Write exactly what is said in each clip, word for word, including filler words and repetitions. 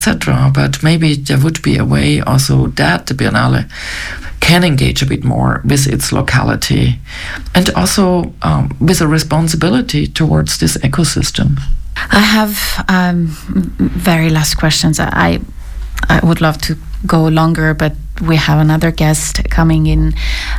cetera. But maybe there would be a way also that the Biennale can engage a bit more with its locality and also um, with a responsibility towards this ecosystem. I have um, very last questions. I I would love to go longer, but we have another guest coming in.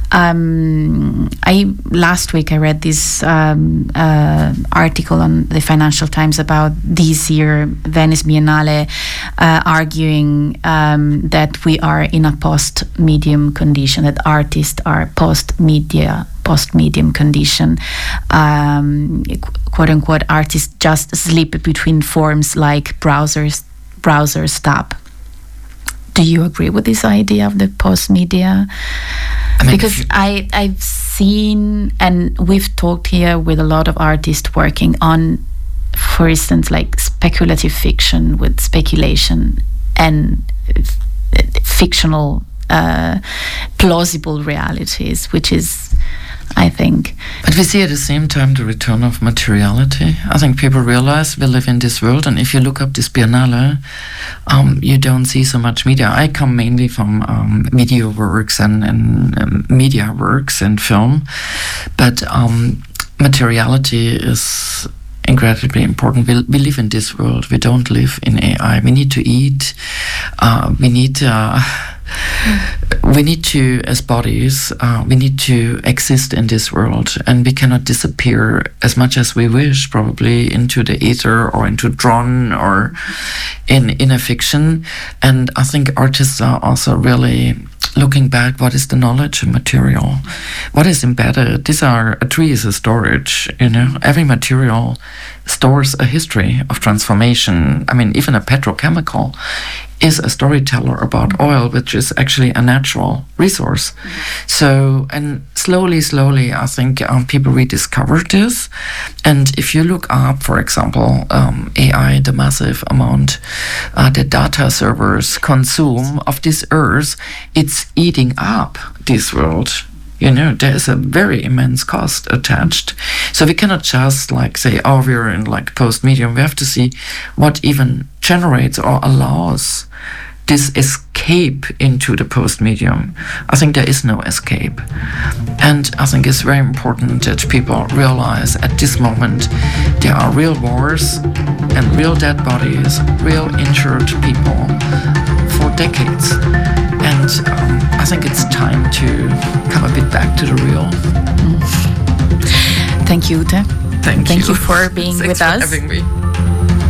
Um, I last week I read this um, uh, article on the Financial Times about this year Venice Biennale, uh, arguing um, that we are in a post-medium condition, that artists are post-media, post-medium condition. Um, quote-unquote, artists just slip between forms like browsers, browsers tab. Do you agree with this idea of the post-media? I mean, because I, I've seen, and we've talked here with a lot of artists working on, for instance, like speculative fiction with speculation and f- fictional, uh, plausible realities, which is, I think. But we see at the same time the return of materiality. I think people realize we live in this world, and if you look up this Biennale, um, you don't see so much media. I come mainly from um, media works and, and um, media works and film, but um, materiality is incredibly important. We, we live in this world. We don't live in A I. We need to eat. Uh, we need... Uh, We need to, as bodies, uh, we need to exist in this world, and we cannot disappear as much as we wish, probably, into the ether or into drone or in, in a fiction. And I think artists are also really looking back, what is the knowledge and material? What is embedded? These are, a tree is a storage, you know, every material stores a history of transformation. I mean, even a petrochemical is a storyteller about oil, which is actually a natural resource. Mm-hmm. So, and slowly, slowly, I think um, people rediscovered this. And if you look up, for example, um, A I, the massive amount uh, that data servers consume of this earth, it's eating up this world. You know, there is a very immense cost attached. So we cannot just like say, oh, we're in like post-medium. We have to see what even generates or allows this escape into the post-medium. I think there is no escape. And I think it's very important that people realize at this moment there are real wars and real dead bodies, real injured people for decades. And um, I think it's time to come a bit back to the real. Mm. Thank you, Ute. Thank, Thank you. you for being Thanks with for us. Having me.